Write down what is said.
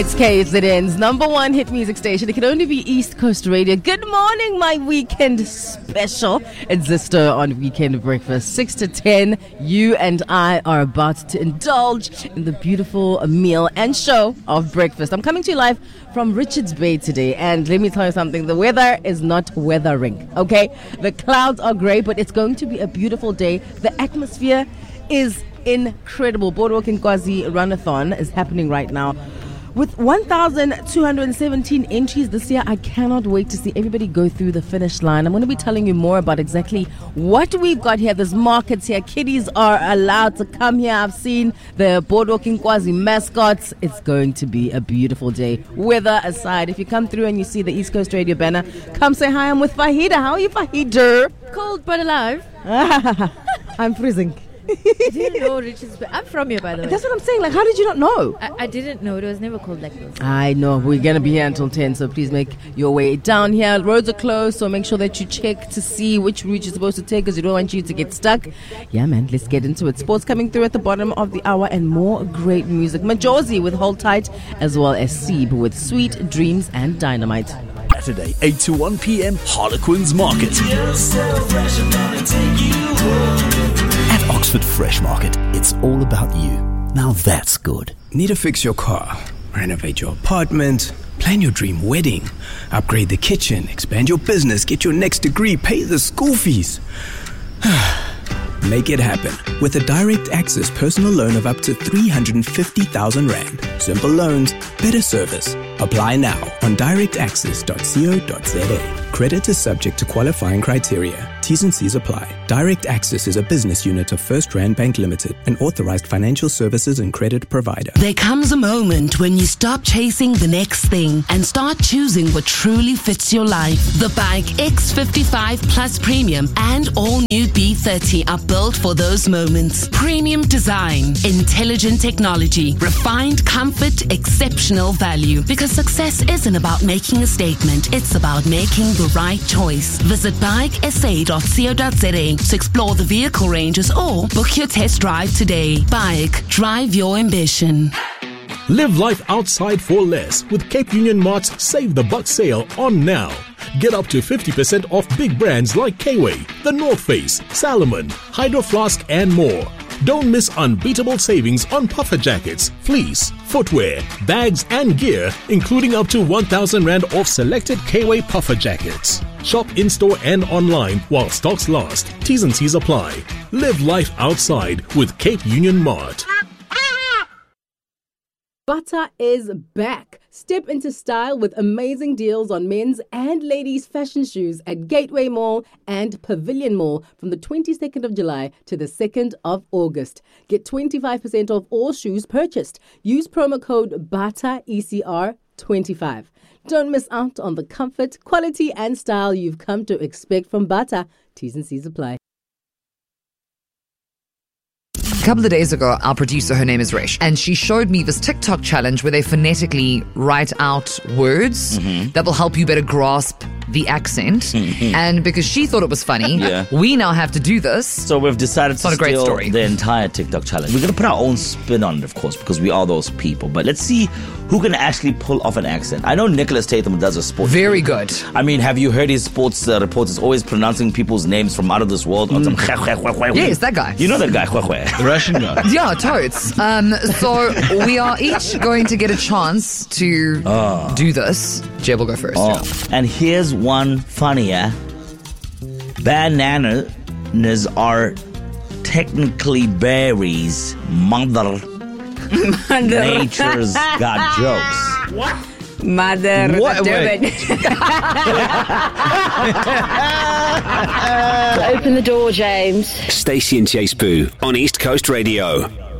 It's KZN's number one hit music station. It can only be East Coast Radio. Good morning, my weekend special. It's Zisto on Weekend Breakfast. 6 to 10, you and I are about to indulge in the beautiful meal and show of breakfast. I'm coming to you live from Richards Bay today, and let me tell you something. The weather is not weathering, okay? The clouds are grey, but it's going to be a beautiful day. The atmosphere is incredible. Boardwalk in Kwazi Runathon is happening right now. With 1,217 entries this year, I cannot wait to see everybody go through the finish line. I'm going to be telling you more about exactly what we've got here. There's markets here. Kiddies are allowed to come here. I've seen the Boardwalk in Kwazi mascots. It's going to be a beautiful day. Weather aside, if you come through and you see the East Coast Radio banner, come say hi. I'm with Fahida. How are you, Fahida? Cold but alive. I'm freezing. I didn't know Richards Bay. I'm from here, by the way. That's what I'm saying. Like, how did you not know? I didn't know. It was never cold like this. I know. We're going to be here until 10, so please make your way down here. Roads are closed, so make sure that you check to see which route you're supposed to take, because we don't want you to get stuck. Yeah, man, let's get into it. Sports coming through at the bottom of the hour and more great music. Majosi with Hold Tight, as well as Sieb with Sweet Dreams and Dynamite. Saturday, 8 to 1 p.m, Harlequins Market. At Oxford Fresh Market, it's all about you. Now that's good. Need to fix your car, renovate your apartment, plan your dream wedding, upgrade the kitchen, expand your business, get your next degree, pay the school fees. Make it happen with a direct access personal loan of up to 350,000 Rand. Simple loans, better service. Apply now on directaccess.co.za. Credit is subject to qualifying criteria. T's and C's apply. Direct Access is a business unit of First Rand Bank Limited, an authorized financial services and credit provider. There comes a moment when you stop chasing the next thing and start choosing what truly fits your life. The Bike X55 Plus Premium and all new B30 are built for those moments. Premium design, intelligent technology, refined comfort, exceptional value. Because success isn't about making a statement, it's about making the right choice. Visit bikesa.co.za to explore the vehicle ranges or book your test drive today. Bike, drive your ambition. Live life outside for less with Cape Union Mart's Save the Buck sale on now. Get up to 50% off big brands like K-Way, The North Face, Salomon, Hydro Flask and more. Don't miss unbeatable savings on puffer jackets, fleece, footwear, bags and gear, including up to 1,000 Rand off selected K-Way puffer jackets. Shop in-store and online while stocks last. T's and C's apply. Live life outside with Cape Union Mart. Butter is back. Step into style with amazing deals on men's and ladies' fashion shoes at Gateway Mall and Pavilion Mall from the 22nd of July to the 2nd of August. Get 25% off all shoes purchased. Use promo code BATTER25. Don't miss out on the comfort, quality and style you've come to expect from Butter. T's and C's apply. A couple of days ago, our producer, her name is Resh, and she showed me this TikTok challenge where they phonetically write out words that will help you better grasp the accent. And because she thought it was funny, we now have to do this. So we've decided to steal the entire TikTok challenge. We're going to put our own spin on it, of course, because we are those people. But let's see who can actually pull off an accent. I know Nicholas Tatham does a sports. Very good. I mean, have you heard his sports reporters always pronouncing people's names from out of this world? Yes, that guy. You know that guy, The Russian guy. Yeah, totes. So we are each going to get a chance to do this. Jeb will go first. And here's one funnier. Bananas are technically berries. Mother Nature's got jokes. What? Mother. What? Open the door, James. Stacey and Chase Boo on East Coast Radio.